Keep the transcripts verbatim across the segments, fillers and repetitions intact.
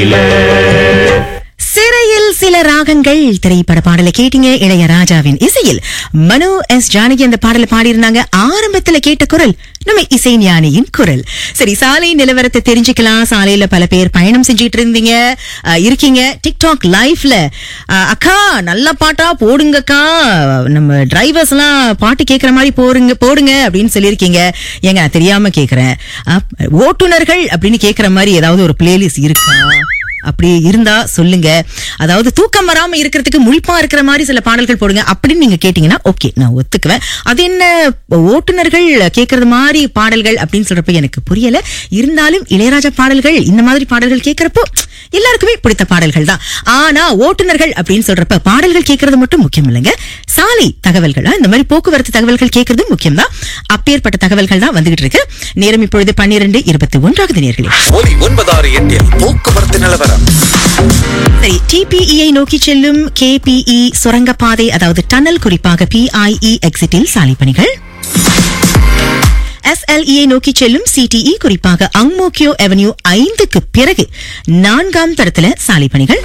சிறையில் சில ராகங்கள் திரைப்பட பாடலை கேட்டீங்க. இளையராஜாவின் இசையில் மனு எஸ் ஜானகி அந்த பாடலை பாடியிருந்தாங்க. ஆரம்பத்துல கேட்ட குரல் நம்ம இசை ஞானியின் குரல். சரி, சாலை நிலவரத்தை தெரிஞ்சுக்கலாம். சாலையில பல பேர் பயணம் செஞ்சுட்டு இருந்தீங்க இருக்கீங்க. டிக்டாக் லைவ்ல அக்கா நல்ல பாட்டா போடுங்கக்கா, நம்ம டிரைவர்ஸ் எல்லாம் பாட்டு கேட்கிற மாதிரி போடுங்க போடுங்க அப்படின்னு சொல்லியிருக்கீங்க. ஏங்க நான் தெரியாம கேக்குறேன், ஓட்டுநர்கள் அப்படின்னு கேக்குற மாதிரி ஏதாவது ஒரு பிளேலிஸ்ட் இருக்கா? அப்படி இருந்தா சொல்லுங்க. அதாவது தூக்கம் வராம இருக்கிறதுக்கு முழிப்பா இருக்கிற மாதிரி சில பாடல்கள் போடுங்க அப்படின்னு நீங்க கேட்டீங்கன்னா ஓகே, நான் ஒத்துக்குவேன். அது என்ன ஓட்டுநர்கள் கேட்கறது மாதிரி பாடல்கள் அப்படின்னு சொல்றப்ப எனக்கு புரியல. இருந்தாலும் இளையராஜா பாடல்கள் இந்த மாதிரி பாடல்கள் கேட்கறப்போ எல்லாருக்குமே பிடித்த பாடல்கள் தான். ஆனா ஓட்டுநர்கள் அப்படின்னு சொல்றப்ப பாடல்கள் கேட்கறது மட்டும் முக்கியம் இல்லைங்க, சாலை தகவல்கள் இந்த மாதிரி போக்குவரத்து தகவல்கள் கேட்கறது முக்கியம் தான். அப்பேற்பட்ட தகவல்கள் தான் வந்துகிட்டு இருக்கு. நேரம் இப்பொழுது பன்னிரண்டு இருபத்தி ஒன்றாவது நேர்களே. போக்குவரத்து நிலவரம். சரி, டிபிஇயை நோக்கி செல்லும் கேபிஇ சுரங்கப்பாதை அதாவது டனல், குறிப்பாக பிஐஇ எக்ஸிட்டில் சாலை பணிகள். எஸ்எல்இயை நோக்கி செல்லும் சிடிஇ குறிப்பாக அங்மோக்கியோ அவென்யூ ஐந்துக்கு பிறகு நான்காம் தரத்துல சாலை பணிகள்.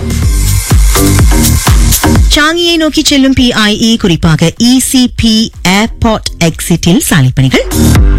சாங்கியை நோக்கி செல்லும் பிஐஇ குறிப்பாக இசிபி ஏர்போர்ட் எக்ஸிட்டில் சாலை பணிகள்.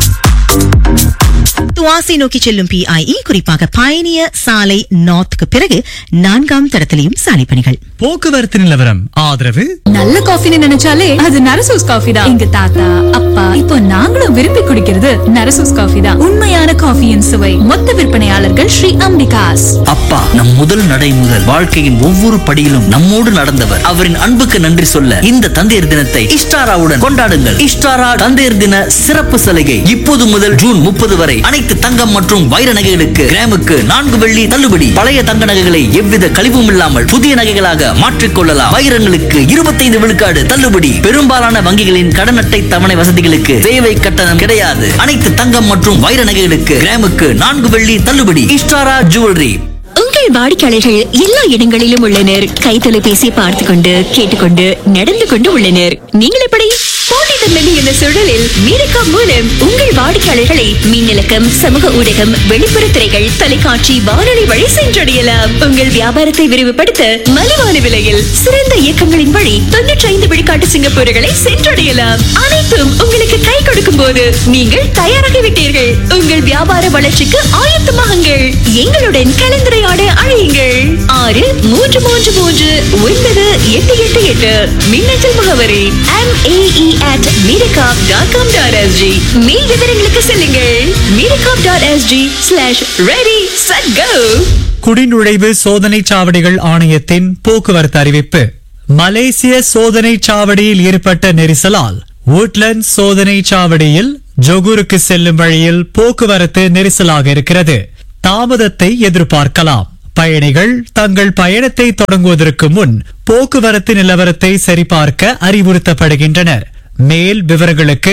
துவாசி நோக்கி செல்லும் பிஐஇ குறிப்பாக பயணியர் சாலை நார்த்துக்கு பிறகு நான்காம் தரத்திலையும் சாலை பணிகள். போக்குவரத்து நிலவரம் ஆதரவு. நல்ல காஃபின்னு நினைச்சாலே அது நரசூஸ் காஃபி தான். எங்க தாத்தா அப்பா இப்போ நாங்களும் விரும்பி குடிக்கிறது நரசூஸ் காஃபி தான். உண்மையான காஃபியின் சுவை. மொத்த விற்பனையாளர்கள் ஸ்ரீ அம்பிகாஸ். அப்பா நம் முதல் நடை முதல் வாழ்க்கையின் ஒவ்வொரு படியிலும் நம்மோடு நடந்தவர். அவரின் அன்புக்கு நன்றி சொல்ல இந்த தந்தையர் தினத்தை இஷ்டாராவுடன் கொண்டாடுங்கள். இஷ்டாரா தந்தையர் தின சிறப்பு சலுகை இப்போது முதல் ஜூன் முப்பது வரை அனைத்து தங்கம் மற்றும் வைர நகைகளுக்கு கிராமுக்கு நான்கு வெள்ளி தள்ளுபடி. பழைய தங்க நகைகளை எவ்வித கழிவும் இல்லாமல் புதிய நகைகளாக மாற்றிக்கொள்ளலாம். வைரங்களுக்கு இருபத்தைந்து விழுக்காடு தள்ளுபடி. பெரும்பாலான வங்கிகளின் கடன் அட்டை தவணை வசதிகளுக்கு தேவை கட்டணம் கிடையாது. அனைத்து தங்கம் மற்றும் வைர நகைகளுக்கு கிராமுக்கு நான்கு வெள்ளி தள்ளுபடி. இஷ்டாரா ஜுவல்லரி. உங்கள் வாடிக்கையாளர்கள் எல்லா இடங்களிலும் உள்ளனர். கை தொலைபேசி பார்த்து கொண்டு கேட்டுக்கொண்டு நடந்து கொண்டு உள்ளனர். நீங்கள் எப்படி போட்டித்தன்மை என்ற சூழலில் மீரக்கா மூலம் உங்கள் வாடிக்கையாளர்களை மின்னலக்கம், சமூக ஊடகம், வெளிப்புற திரைகள், தொலைக்காட்சி, வானொலி வழி சென்றடையலாம். உங்கள் வியாபாரத்தை விரிவுபடுத்த மலிவான விலையில் சிறந்த இயக்கங்களின் வழி தொன்னூற்றி ஐந்து விழுக்காட்டு சிங்கப்பூர்களை சென்றடையலாம். அனைத்தும் உங்களுக்கு கை கொடுக்கும் போது நீங்கள் தயாராகிவிட்டீர்கள். உங்கள் வியாபார வளர்ச்சிக்கு ஆயத்தமாகுங்கள். எங்களுடன் கலந்துரையாட அழையுங்கள். ஆறு மூன்று மூன்று மூன்று ஒன்பது எட்டு எட்டு எட்டு. மின்னஞ்சல் முகவரி MAE at மீரகாப் dot com dot SG. மேல் விவரங்களுக்கு செல்லுங்கள். மீரகாப் dot SG slash ready set go. குடிநுழைவு சோதனை சாவடிகள் ஆணையத்தின் போக்குவரத்து அறிவிப்பு. மலேசிய சோதனை சாவடியில் ஏற்பட்ட நெரிசலால் woodlands சோதனை சாவடியில் ஜொகூருக்கு செல்லும் வழியில் போக்குவரத்து நெரிசலாக இருக்கிறது. தாமதத்தை எதிர்பார்க்கலாம். பயணிகள் தங்கள் பயணத்தை தொடங்குவதற்கு முன் போக்குவரத்து நிலவரத்தை சரிபார்க்க அறிவுறுத்தப்படுகின்றனர். மேல் விவரங்களுக்கு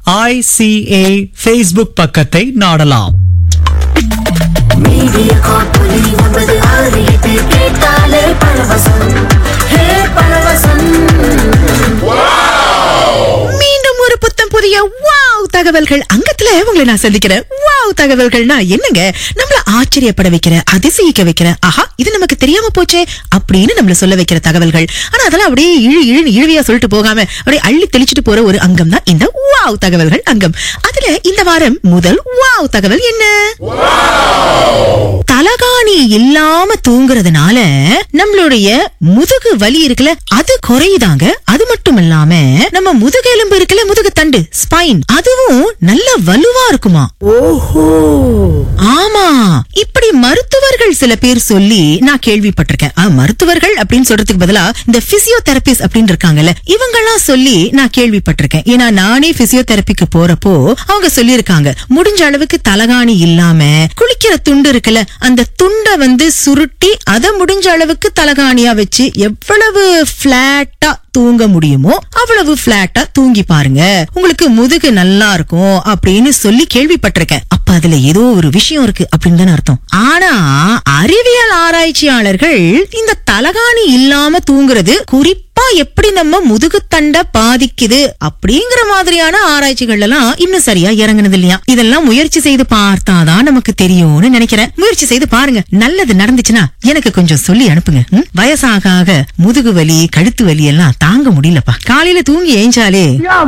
ஐசிஏ ஃபேஸ்புக் பக்கத்தை நாடலாம். மீண்டும் ஒரு புத்தம் புதிய வாவ் தகவல்கள் அங்கத்துல உங்களை நான் சந்திக்கிறேன். வாவ் தகவல்கள்னா என்னங்க? நம்மள ஆச்சரியப்பட வைக்கிற, அதிசயிக்க வைக்கிற, ஆஹா இது நமக்கு தெரியாம போச்சே அப்படின்னு நம்மள சொல்ல வைக்கிற தகவல்கள். ஆனா அதெல்லாம் அப்படியே இழு இழு இழுவியா சொல்லிட்டு போகாம அப்படியே அள்ளி தெளிச்சுட்டு போற ஒரு அங்கம் தான் இந்த வாவ் தகவல்கள் அங்கம். அதுல இந்த வாரம் முதல் வாவ் தகவல் என்ன? தலகாணி இல்லாம தூங்குறதுனால நம்மளுடைய முதுகு வலி இருக்குல்ல அது குறையுதாங்க. அது மட்டும் இல்லாம நம்ம முதுகெலும்பு இருக்குல்ல, முதுகு தண்டு ஸ்பைன், அதுவும் நல்ல வலுவா இருக்குமா. ஓஹோ, ஆமா, இப்படி மருத்துவர்கள் சில பேர் சொல்லி நான் கேள்விப்பட்டிருக்கேன். மருத்துவர்கள் அப்படின்னு சொல்றதுக்கு பதிலா இந்த பிசியோதெரபிஸ்ட் அப்படின்னு இருக்காங்கல்ல, இவங்கெல்லாம் சொல்லி நான் கேள்விப்பட்டிருக்கேன். ஏன்னா நானே பிசியோதெரபிக்கு போறப்போ அவங்க சொல்லி இருக்காங்க, முடிஞ்ச அளவுக்கு தலகாணி இல்லாம குளிக்கிற துண்டு இருக்குல்ல, அந்த துண்டை வந்து சுருட்டி அதை முடிஞ்ச அளவுக்கு தலகாணியா வச்சு எவ்வளவு பிளாட்டா தூங்க முடியுமோ அவ்வளவு பிளாட்டா தூங்கி பாருங்க, உங்களுக்கு முதுகு நல்லா இருக்கும் அப்படின்னு சொல்லி கேள்விப்பட்டிருக்கேன். அப்ப அதுல ஏதோ ஒரு விஷயம் இருக்கு அப்படின்னு தானே அர்த்தம். ஆனா அறிவியல் ஆராய்ச்சியாளர்கள் இந்த தலகாணி இல்லாம தூங்குறது குறிப்பா அப்பா எப்படி நம்ம முதுகுத்தண்ட பாதிக்குது அப்படிங்கிற மாதிரியான ஆராய்ச்சிகள் எல்லாம் இன்னும் சரியா இறங்குனது இல்லையா. இதெல்லாம் முயற்சி செய்து பார்த்தாதான் நமக்கு தெரியும்னு நினைக்கிறேன். முயற்சி செய்து பாருங்க. நல்லது நடந்துச்சுன்னா எனக்கு கொஞ்சம் சொல்லி அனுப்புங்க. வயசாக ஆக முதுகு வலி கழுத்து வலி எல்லாம் தாங்க முடியலப்பா. காலையில தூங்கி ஏஞ்சாலே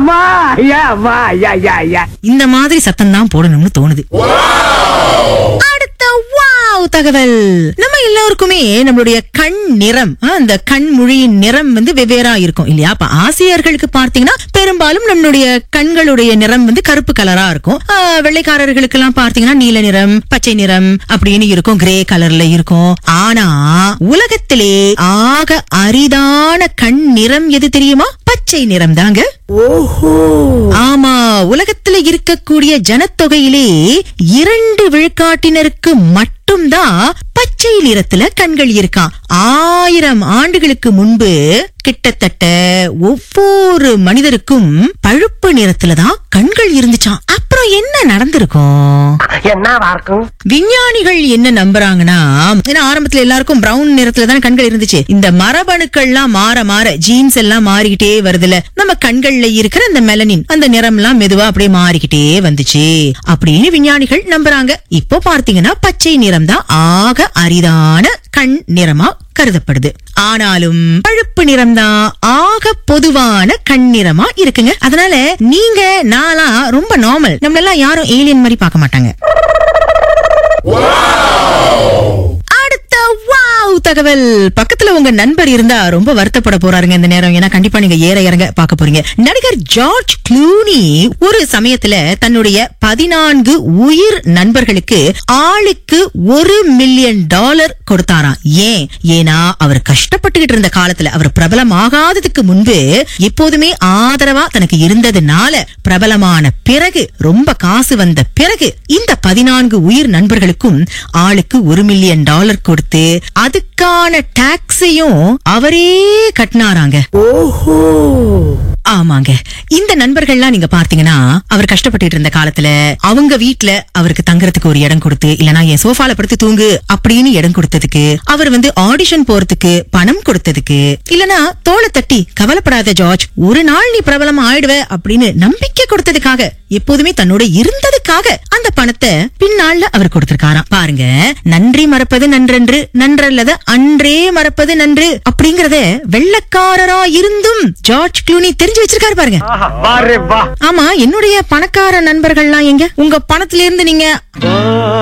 இந்த மாதிரி சத்தம் தான் போடணும்னு தோணுது. அடுத்த வாவ் தகவல். நம்ம எல்லாருக்குமே நம்மளுடைய கண் நிறம், அந்த கண் மொழியின் நிறம் வந்து வெவ்வேறா இருக்கும் இல்லையா. அப்ப ஆசிரியர்களுக்கு பார்த்தீங்கன்னா பெரும்பாலும் நம்மளுடைய கண்களுடைய நிறம் வந்து கருப்பு கலரா இருக்கும். வெள்ளைக்காரர்களுக்கு எல்லாம் பார்த்தீங்கன்னா நீல நிறம், பச்சை நிறம் அப்படின்னு இருக்கும், கிரே கலர்ல இருக்கும். ஆனா உலகத்திலே ஆக அரிதான கண் நிறம் எது தெரியுமா? பச்சை நிறம் தாங்க. ஆமா, உலகத்துல இருக்கக்கூடிய ஜனத்தொகையிலே இரண்டு விழுக்காட்டினருக்கு மட்டும்தான் பச்சை நிறத்துல கண்கள் இருக்கான். ஆயிரம் ஆண்டுகளுக்கு முன்பு கிட்டத்தட்ட ஒவ்வொரு மனிதருக்கும் பழுப்பு நிறத்துலதான் கண்கள் இருந்துச்சாம். அப்புறம் என்ன நடந்திருக்கும்? விஞ்ஞானிகள் என்ன நம்புறாங்கன்னா, ஆரம்பத்துல எல்லாருக்கும் பிரவுன் நிறத்துல தான் கண்கள் இருந்துச்சு. இந்த மரபணுக்கள் எல்லாம் மாற மாற ஜீன்ஸ் எல்லாம் மாறிக்கிட்டே வருதுல, நம்ம கண்கள்ல இருக்கிற அந்த மெலனின் அந்த நிறம் எல்லாம் மெதுவா அப்படியே மாறிக்கிட்டே வந்துச்சு அப்படின்னு விஞ்ஞானிகள் நம்புறாங்க. இப்போ பார்த்தீங்கன்னா பச்சை நிறம் தான் ஆக அரிதான கண் நிறமா கருதப்படுது. ஆனாலும் பழுப்பு நிறம் தான் ஆக பொதுவான கண் நிறமா இருக்குங்க. அதனால நீங்க நான்லாம் ரொம்ப நார்மல், நம்மள எல்லாம் யாரும் ஏலியன் மாதிரி பார்க்க மாட்டாங்க. அடுத்த வாவ் தகவல். பக்கத்துல உங்க நண்பர் இருந்தா ரொம்ப வருத்தப்பட போறாருங்க இந்த நேரம். ஏன்னா கண்டிப்பா நீங்க ஏற இறங்க பார்க்க போறீங்க. நடிகர் ஜார்ஜ் க்ளூனி ஒரு சமயத்துல தன்னுடைய பதினான்கு உயிர் நண்பர்களுக்கு ஆளுக்கு ஒரு மில்லியன் டாலர் கொடுத்தாராம். ஏன்? ஏன்னா அவர் கஷ்டப்பட்டுகிட்டு இருந்த காலத்துல, அவர் பிரபலம் ஆகாததுக்கு முன்பு எப்போதுமே ஆதரவா தனக்கு இருந்ததுனால, பிரபலமான பிறகு ரொம்ப காசு வந்த பிறகு இந்த பதினான்கு உயிர் நண்பர்களுக்கும் ஆளுக்கு ஒரு மில்லியன் டாலர் கொடுத்து அதுக்கான டாக்ஸையும் அவரே கட்டினாராங்க. ஓஹோ, ஆமாங்க. இந்த நண்பர்கள்லாம் நீங்க பார்த்தீங்கன்னா, அவர் கஷ்டப்பட்டு இருந்த காலத்துல அவங்க வீட்டுல அவருக்கு தங்கறதுக்கு ஒரு இடம் கொடுத்து, இல்லனா என் சோஃபால படுத்து தூங்கு அப்படின்னு இடம் கொடுத்ததுக்கு, அவர் வந்து ஆடிஷன் போறதுக்கு பணம் கொடுத்ததுக்கு, இல்லனா தோளை தட்டி கவலைப்படாத ஜார்ஜ், ஒரு நாள் நீ பிரபலம் ஆயிடுவ அப்படின்னு நம்பிக்கை கொடுத்ததுக்காக, எப்போதுமே தன்னோட இருந்ததுக்காக அந்த பணத்தை பின்னால அவர் கொடுத்திருக்காராம். பாருங்க, நன்றி மறப்பது நன்றன்று, நன்றல்லத அன்றே மறப்பது நன்று அப்படிங்கறத வெள்ளக்காரரா இருந்தும் ஜார்ஜ் க்ளூனி தெரிஞ்சு வச்சிருக்காரு பாருங்க. ஆமா, என்னுடைய பணக்கார நண்பர்கள்லாம் எங்க? உங்க பணத்திலிருந்து நீங்க